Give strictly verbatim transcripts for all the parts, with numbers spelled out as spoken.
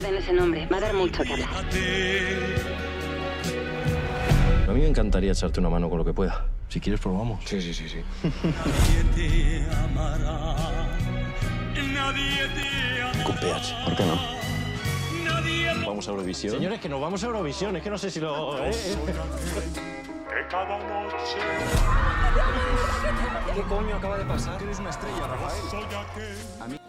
En ese nombre, va a dar mucho que hablar. A mí me encantaría echarte una mano con lo que pueda. Si quieres, probamos. Sí, sí, sí, sí. Con P H. ¿Por qué no? Vamos a Eurovisión. Señores, que nos vamos a Eurovisión. Es que no sé si lo... ¿eh? ¿Qué coño acaba de pasar? Eres una estrella, Rafael. A mí...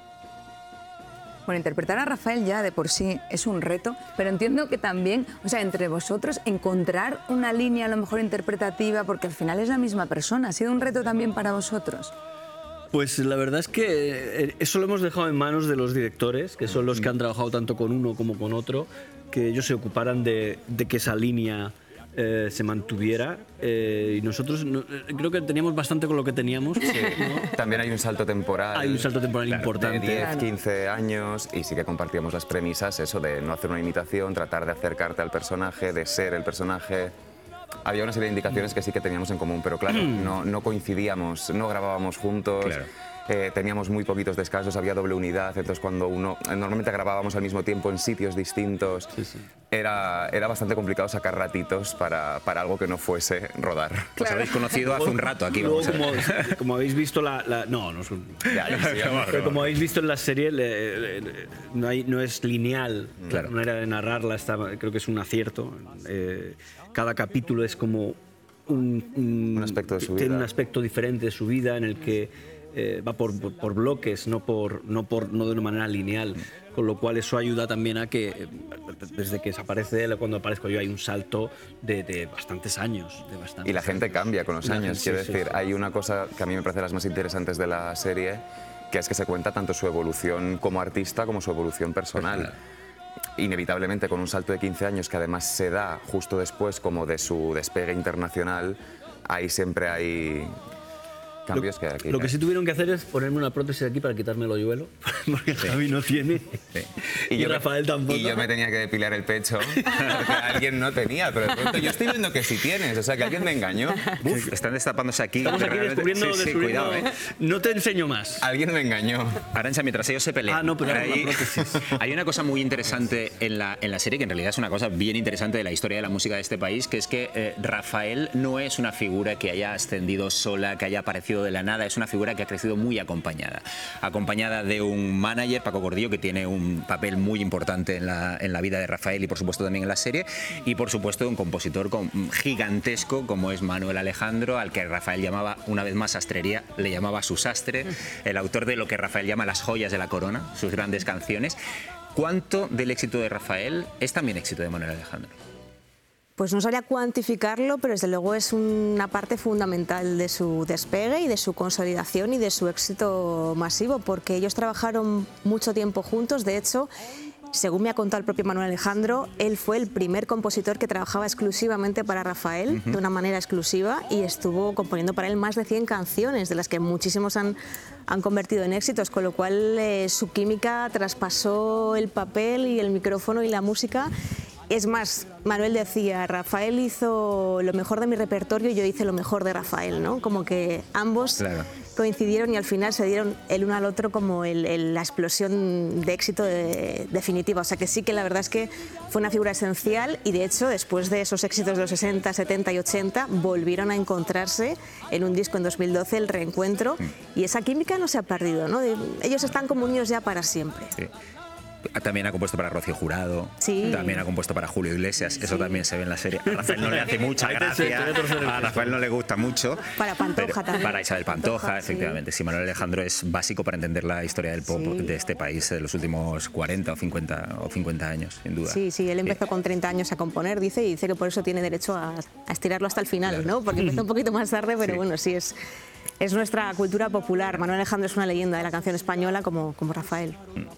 Bueno, interpretar a Rafael ya de por sí es un reto, pero entiendo que también, o sea, entre vosotros, encontrar una línea a lo mejor interpretativa, porque al final es la misma persona. ¿Ha sido un reto también para vosotros? Pues la verdad es que eso lo hemos dejado en manos de los directores, que son los que han trabajado tanto con uno como con otro, que ellos se ocuparan de, de que esa línea eh, se mantuviera. Eh, y nosotros no, creo que teníamos bastante con lo que teníamos. Sí. ¿No? También hay un salto temporal. Hay un salto temporal claro, importante. De diez, quince años, y sí que compartíamos las premisas, eso de no hacer una imitación, tratar de acercarte al personaje, de ser el personaje. Había una serie de indicaciones que sí que teníamos en común, pero claro, no, no coincidíamos, no grabábamos juntos, claro. eh, teníamos muy poquitos descansos, había doble unidad, entonces cuando uno... Normalmente grabábamos al mismo tiempo en sitios distintos, sí, sí. Era, era bastante complicado sacar ratitos para, para algo que no fuese rodar. Claro. Os habéis conocido hace un rato aquí. Luego, vamos como, como habéis visto la... la no, no es un... Ya, ya, sí, ya, pero como habéis visto en la serie, le, le, no, hay, no es lineal, claro. La manera de narrarla está, creo que es un acierto. Eh, cada capítulo es como un, un, un aspecto de su vida. Tiene un aspecto diferente de su vida en el que eh, va por, por, por bloques, no, por, no, por, no de una manera lineal, con lo cual eso ayuda también a que desde que desaparece él, cuando aparezco yo, hay un salto de, de bastantes años. De bastantes y la gente años. Cambia con los la años, gente, quiero sí, decir, sí, sí. Hay una cosa que a mí me parece las más interesantes de la serie, que es que se cuenta tanto su evolución como artista como su evolución personal. personal. Inevitablemente con un salto de quince años que además se da justo después como de su despegue internacional, ahí siempre hay cambios lo, que aquí... Lo que sí tuvieron que hacer es ponerme una prótesis aquí para quitarme el hoyuelo, porque sí. Javi no tiene, sí. y, y yo Rafael me, tampoco. Y yo me tenía que depilar el pecho, porque alguien no tenía, pero de pronto yo estoy viendo que sí tienes, o sea que alguien me engañó. Uf, están destapándose aquí. Estamos aquí descubriendo, sí, sí, descubriendo cuidado, ¿eh? No te enseño más. Alguien me engañó. Arantxa, mientras ellos se pelean. Ah, no, pero hay, una prótesis. Hay una cosa muy interesante en la, en la serie, que en realidad es una cosa bien interesante de la historia de la música de este país, que es que eh, Rafael no es una figura que haya ascendido sola, que haya aparecido de la nada, es una figura que ha crecido muy acompañada. Acompañada de un manager, Paco Gordillo, que tiene un papel muy importante en la, en la vida de Rafael y por supuesto también en la serie, y por supuesto un compositor con, gigantesco como es Manuel Alejandro, al que Rafael llamaba, una vez más sastrería, le llamaba su sastre, el autor de lo que Rafael llama las joyas de la corona, sus grandes canciones. ¿Cuánto del éxito de Rafael es también éxito de Manuel Alejandro? Pues no sabría cuantificarlo, pero desde luego es una parte fundamental de su despegue y de su consolidación y de su éxito masivo, porque ellos trabajaron mucho tiempo juntos. De hecho, según me ha contado el propio Manuel Alejandro, él fue el primer compositor que trabajaba exclusivamente para Rafael, uh-huh. de una manera exclusiva, y estuvo componiendo para él más de cien canciones, de las que muchísimos han, han convertido en éxitos, con lo cual eh, su química traspasó el papel y el micrófono y la música. Es más, Manuel decía, Rafael hizo lo mejor de mi repertorio y yo hice lo mejor de Rafael, ¿no? Como que ambos claro. coincidieron y al final se dieron el uno al otro como el, el, la explosión de éxito de, definitiva. O sea que sí que la verdad es que fue una figura esencial y de hecho después de esos éxitos de los sesenta, setenta y ochenta volvieron a encontrarse en un disco en dos mil doce, El Reencuentro, y esa química no se ha perdido, ¿no? Ellos están como unidos ya para siempre. Sí. También ha compuesto para Rocío Jurado, sí. también ha compuesto para Julio Iglesias, eso sí. también se ve en la serie. A Rafael no le hace mucha gracia, a Rafael no le gusta mucho. Para Pantoja también. Para Isabel Pantoja, Pantoja efectivamente. Sí. sí, Manuel Alejandro es básico para entender la historia del pop sí. de este país de los últimos cuarenta o cincuenta, o cincuenta años, sin duda. Sí, sí, él empezó sí. con treinta años a componer, dice, y dice que por eso tiene derecho a, a estirarlo hasta el final, claro. ¿no? Porque empezó un poquito más tarde, pero sí. bueno, sí es... Es nuestra cultura popular. Manuel Alejandro es una leyenda de la canción española como, como Rafael.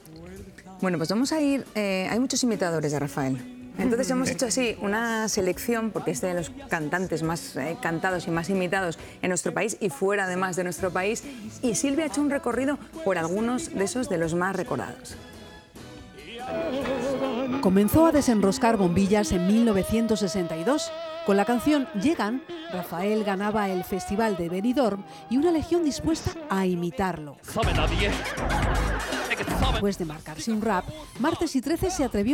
Bueno, pues vamos a ir... Eh, hay muchos imitadores de Rafael. Entonces hemos hecho así una selección, porque es de los cantantes más eh, cantados y más imitados en nuestro país y fuera además de nuestro país. Y Silvia ha hecho un recorrido por algunos de esos de los más recordados. Comenzó a desenroscar bombillas en mil novecientos sesenta y dos. Con la canción Llegan, Rafael ganaba el Festival de Benidorm y una legión dispuesta a imitarlo. ¿Sabe nadie? Después de marcarse un rap, Martes y trece se atrevió